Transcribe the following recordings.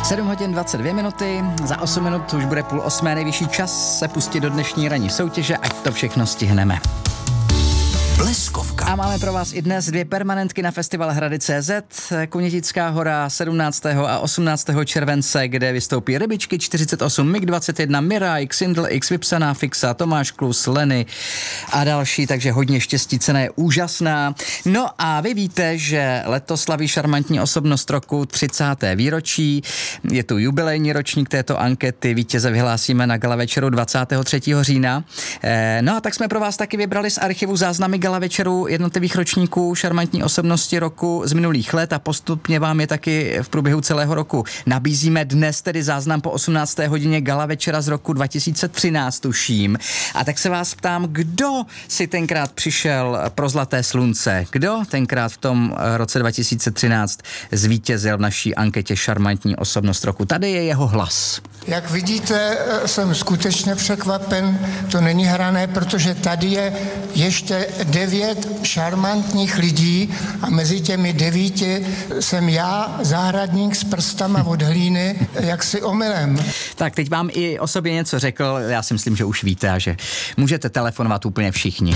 7 hodin 22 minuty, za 8 minut už bude 7:30, nejvyšší čas se pustit do dnešní ranní soutěže, ať to všechno stihneme. Bleskovka. A máme pro vás i dnes 2 permanentky na festival Hrady.cz, Kunětická hora 17. a 18. července, kde vystoupí Rybičky 48, MiG-21, Miraj, Xindl X, Vypsaná Fixa, Tomáš Klus, Leny a další, takže hodně štěstí, cena je úžasná. No a vy víte, že letos slaví šarmantní osobnost roku 30. výročí, je tu jubilejní ročník této ankety, vítěze vyhlásíme na gala večeru 23. října. No a tak jsme pro vás taky vybrali z archivu záznamy gala večeru jednotlivých ročníků šarmantní osobnosti roku z minulých let a postupně vám je taky v průběhu celého roku nabízíme. Dnes tedy záznam po 18. hodině gala večera z roku 2013 tuším. A tak se vás ptám, kdo si tenkrát přišel pro Zlaté slunce? Kdo tenkrát v tom roce 2013 zvítězil v naší anketě šarmantní osobnost roku? Tady je jeho hlas. Jak vidíte, jsem skutečně překvapen, to není hrané, protože tady je ještě 9 šarmantních lidí a mezi těmi 9 jsem já, zahradník s prstama od hlíny, jaksi omylem. Tak teď vám i o sobě něco řekl, já si myslím, že už víte a že můžete telefonovat úplně všichni.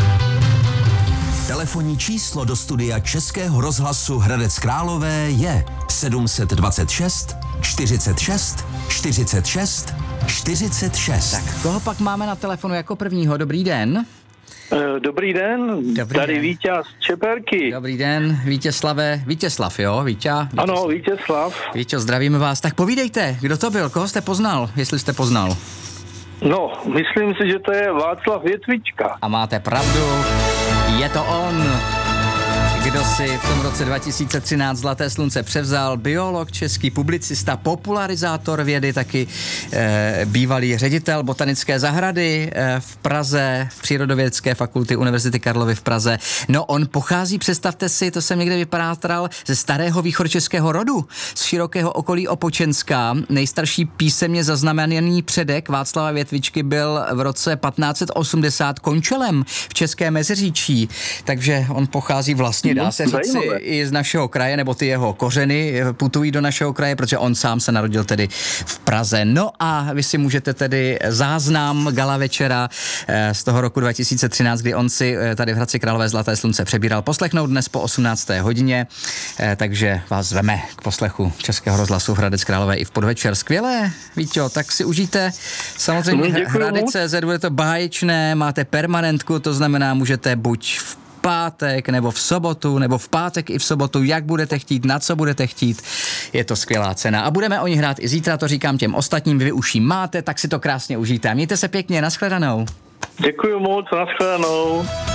Telefonní číslo do studia Českého rozhlasu Hradec Králové je 726 46 46 46. Tak koho pak máme na telefonu jako prvního? Dobrý den. Dobrý den, tady den. Víťa z Čeperky. Dobrý den, Vítězslav, jo? Ano, Vítězslav. Víťo, zdravíme vás. Tak povídejte, kdo to byl, koho jste poznal, jestli jste poznal. No, myslím si, že to je Václav Větvička. A máte pravdu, je to on, kdo si v tom roce 2013 Zlaté slunce převzal, biolog, český publicista, popularizátor vědy, taky bývalý ředitel botanické zahrady v Praze, v Přírodovědecké fakulty Univerzity Karlovy v Praze. No on pochází, představte si, to jsem někde vypátral, ze starého východočeského rodu, z širokého okolí Opočenská. Nejstarší písemně zaznamenaný předek Václava Větvičky byl v roce 1580 Končelem v České Meziříčí, takže on pochází vlastně, dá se říct, i z našeho kraje, nebo ty jeho kořeny putují do našeho kraje, protože on sám se narodil tedy v Praze. No a vy si můžete tedy záznam gala večera z toho roku 2013, kdy on si tady v Hradci Králové Zlaté slunce přebíral, poslechnout dnes po 18. hodině, takže vás zveme k poslechu Českého rozhlasu Hradec Králové i v podvečer. Skvělé, Víťo, tak si užijte. Samozřejmě Hrady.cz, bude to báječné, máte permanentku, to znamená, můžete buď v pátek, nebo v sobotu, nebo v pátek i v sobotu, jak budete chtít, na co budete chtít. Je to skvělá cena. A budeme o ní hrát i zítra, to říkám těm ostatním, vy už jí máte, tak si to krásně užijte. Mějte se pěkně, nashledanou. Děkuji moc, nashledanou.